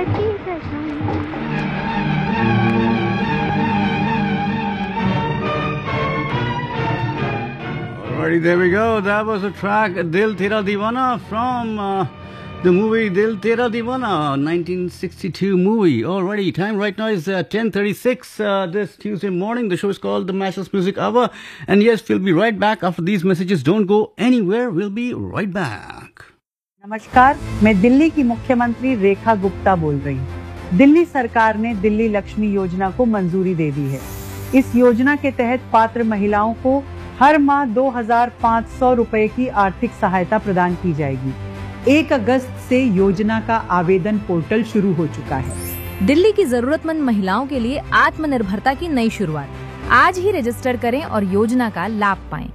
की कसम। Alrighty, there we go. That was the track Dil Tera Deewana from the movie Dil Tera Deewana, 1962 movie. Alrighty, time right now is 10:36 this Tuesday morning. The show is called The Mashless Music Hour. And yes, we'll be right back after these messages. Don't go anywhere. We'll be right back. नमस्कार, मैं दिल्ली की मुख्यमंत्री रेखा गुप्ता बोल रही हूँ। दिल्ली सरकार ने दिल्ली लक्ष्मी योजना को मंजूरी दे दी है। इस योजना के तहत पात्र महिलाओं को हर माह 2,500 रुपए की आर्थिक सहायता प्रदान की जाएगी। 1 अगस्त से योजना का आवेदन पोर्टल शुरू हो चुका है। दिल्ली की जरूरतमंद महिलाओं के लिए आत्मनिर्भरता की नई शुरुआत। आज ही रजिस्टर करें और योजना का लाभ पाएं।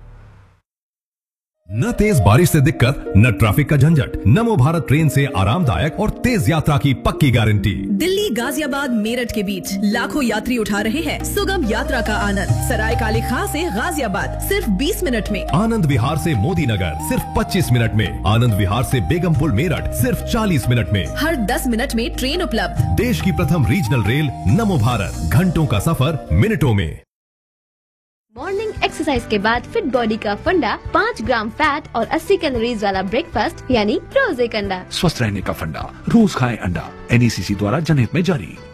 न तेज बारिश से दिक्कत, न ट्रैफिक का झंझट। नमो भारत ट्रेन से आरामदायक और तेज यात्रा की पक्की गारंटी। दिल्ली गाजियाबाद मेरठ के बीच लाखों यात्री उठा रहे हैं सुगम यात्रा का आनंद। सराय काली खां से गाजियाबाद सिर्फ 20 मिनट में। आनंद विहार से मोदी नगर सिर्फ 25 मिनट में। आनंद विहार से बेगमपुर मेरठ सिर्फ 40 मिनट में। हर 10 मिनट में ट्रेन उपलब्ध। देश की प्रथम रीजनल रेल नमो भारत, घंटों का सफर मिनटों में। मॉर्निंग एक्सरसाइज के बाद फिट बॉडी का फंडा, 5 ग्राम फैट और 80 कैलोरीज वाला ब्रेकफास्ट यानी रोज एक अंडा। स्वस्थ रहने का फंडा, रोज खाएं अंडा। NECC द्वारा जनहित में जारी।